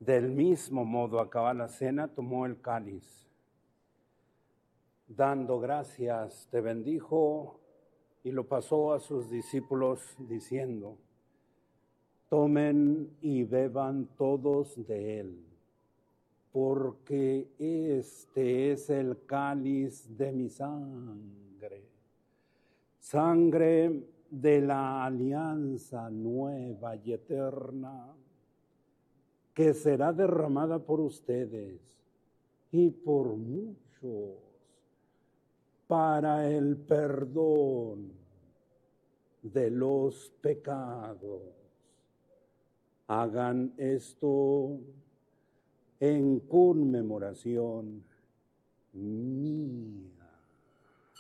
Del mismo modo, acabada la cena, tomó el cáliz. Dando gracias, te bendijo y lo pasó a sus discípulos diciendo: tomen y beban todos de él, porque este es el cáliz de mi sangre, sangre de la alianza nueva y eterna, que será derramada por ustedes y por muchos para el perdón de los pecados. Hagan esto en conmemoración mía.